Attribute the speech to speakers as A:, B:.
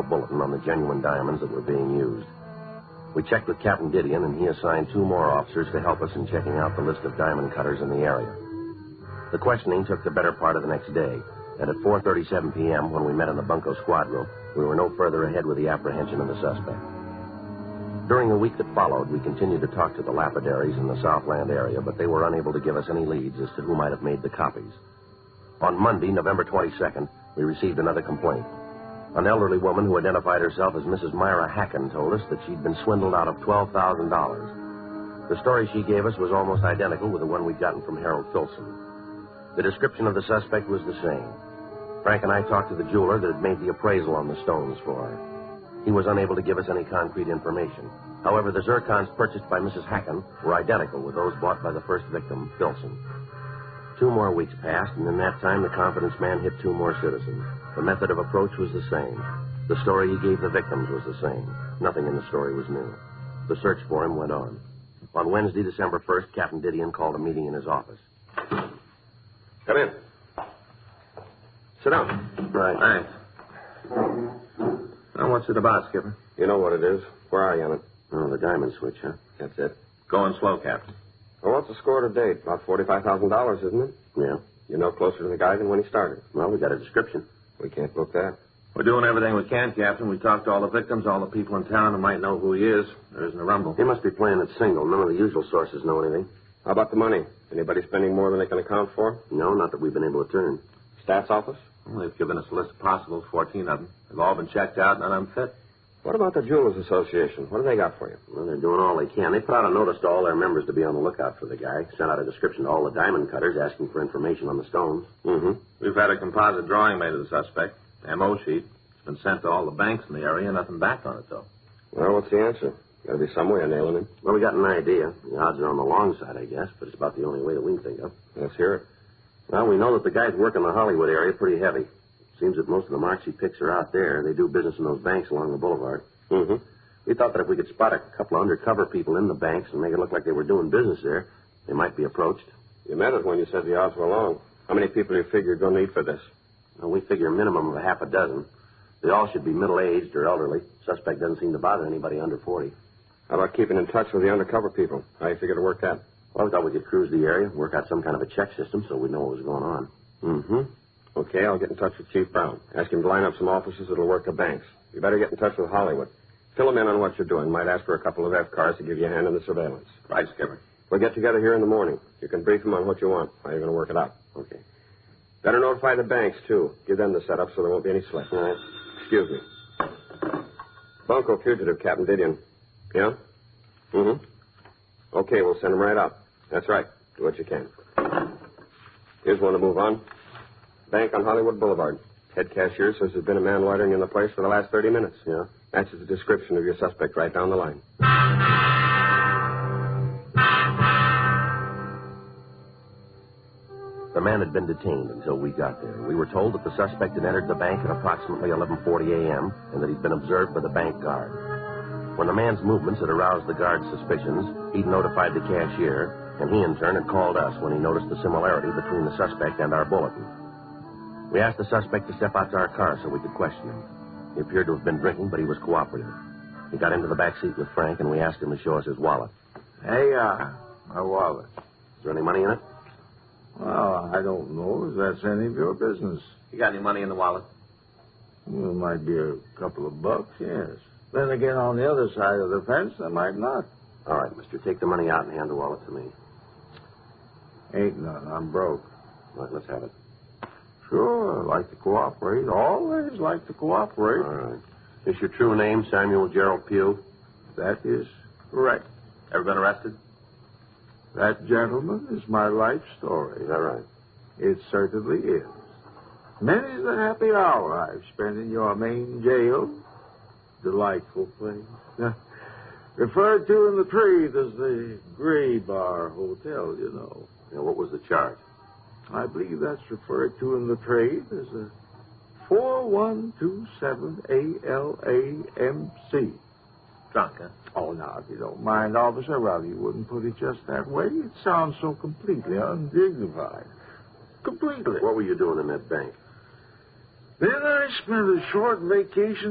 A: a bulletin on the genuine diamonds that were being used. We checked with Captain Didion, and he assigned 2 more officers to help us in checking out the list of diamond cutters in the area. The questioning took the better part of the next day, and at 4:37 p.m., when we met in the bunco squad room, we were no further ahead with the apprehension of the suspect. During the week that followed, we continued to talk to the lapidaries in the Southland area, but they were unable to give us any leads as to who might have made the copies. On Monday, November 22nd, we received another complaint. An elderly woman who identified herself as Mrs. Myra Hacken told us that she'd been swindled out of $12,000. The story she gave us was almost identical with the one we'd gotten from Harold Filson. The description of the suspect was the same. Frank and I talked to the jeweler that had made the appraisal on the stones for her. He was unable to give us any concrete information. However, the zircons purchased by Mrs. Hacken were identical with those bought by the first victim, Filson. 2 more weeks passed, and in that time, the confidence man hit 2 more citizens. The method of approach was the same. The story he gave the victims was the same. Nothing in the story was new. The search for him went on. On Wednesday, December 1st, Captain Didion called a meeting in his office.
B: Come in. Sit down.
A: Right.
B: Thanks. Now, what's it about, Skipper? You know what it is. Where are you on it?
A: Oh, the diamond switch, huh?
B: That's it. Going slow, Captain. Well, what's the score to date? About $45,000, isn't it?
A: Yeah.
B: You're no closer to the guy than when he started.
A: Well, we got a description.
B: We can't book that.
C: We're doing everything we can, Captain. We talked to all the victims, all the people in town who might know who he is. There isn't a rumble.
A: He must be playing it single. None of the usual sources know anything.
B: How about the money? Anybody spending more than they can account for?
A: No, not that we've been able to turn.
B: Stats office?
C: Well, they've given us a list of possibles, 14 of them. They've all been checked out, none of them fit.
B: What about the Jewelers Association? What do they got for you?
A: Well, they're doing all they can. They put out a notice to all their members to be on the lookout for the guy. Sent out a description to all the diamond cutters asking for information on the stones.
B: Mm-hmm.
C: We've had a composite drawing made of the suspect. M.O. sheet. It's been sent to all the banks in the area. Nothing back on it, though.
B: Well, what's the answer? Got to be some way of nailing him.
A: Well, we got an idea. The odds are on the long side, I guess, but it's about the only way that we can think of.
B: Let's hear it.
A: Well, we know that the guys work in the Hollywood area pretty heavy. Seems that most of the marks he picks are out there. They do business in those banks along the boulevard.
B: Mm-hmm.
A: We thought that if we could spot a couple of undercover people in the banks and make it look like they were doing business there, they might be approached.
B: You meant it when you said the odds were long. How many people do you figure you're going to need for this?
A: Well, we figure a minimum of a half a dozen. They all should be middle-aged or elderly. Suspect doesn't seem to bother anybody under 40.
B: How about keeping in touch with the undercover people? How do you figure to work that?
A: Well, we thought we could cruise the area, work out some kind of a check system so we'd know what was going on.
B: Mm-hmm. Okay, I'll get in touch with Chief Brown. Ask him to line up some officers that'll work the banks. You better get in touch with Hollywood. Fill them in on what you're doing. Might ask for a couple of F-cars to give you a hand in the surveillance.
C: Right, Skipper.
B: We'll get together here in the morning. You can brief them on what you want, how you're going to work it out.
A: Okay.
B: Better notify the banks, too. Give them the setup so there won't be any slip.
A: All right.
B: Excuse me. Bunco fugitive, Captain Didion. Yeah? Mm-hmm. Okay, we'll send him right up. That's right. Do what you can. Here's one to move on. Bank on Hollywood Boulevard. Head cashier says there's been a man loitering in the place for the last 30 minutes.
A: Yeah?
B: Matches the description of your suspect right down the line.
A: The man had been detained until we got there. We were told that the suspect had entered the bank at approximately 11:40 a.m. and that he'd been observed by the bank guard. When the man's movements had aroused the guard's suspicions, he'd notified the cashier, and he in turn had called us when he noticed the similarity between the suspect and our bulletin. We asked the suspect to step out to our car so we could question him. He appeared to have been drinking, but he was cooperative. He got into the back seat with Frank, and we asked him to show us his wallet.
D: Hey, my wallet.
A: Is there any money in it?
D: Well, I don't know if that's any of your business.
C: You got any money in the wallet?
D: Well, it might be a couple of bucks, yes. Then again, on the other side of the fence, there might not.
A: All right, mister, take the money out and hand the wallet to me.
D: Ain't none. I'm broke.
A: All right, let's have it.
D: Sure, I like to cooperate. Always like to cooperate.
A: All right. Is your true name Samuel Gerald Pugh?
D: That is correct.
C: Ever been arrested?
D: That, gentleman, is my life story.
A: Is that right?
D: It certainly is. Many's the happy hour I've spent in your main jail. Delightful place. Referred to in the trade as the Gray Bar Hotel, you know.
A: Now, what was the charge?
D: I believe that's referred to in the trade as a 4127 ALAMC.
C: Drunk, huh?
D: Oh, now, if you don't mind, officer, well, you wouldn't put it just that way. It sounds so completely undignified. Completely.
A: What were you doing in that bank?
D: Then I spent a short vacation